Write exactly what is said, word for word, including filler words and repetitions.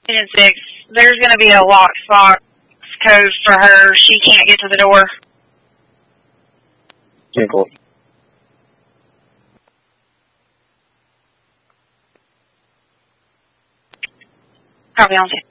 and six. There's going to be a lockbox code for her. She can't get to the door. Yeah, cool. Copy on.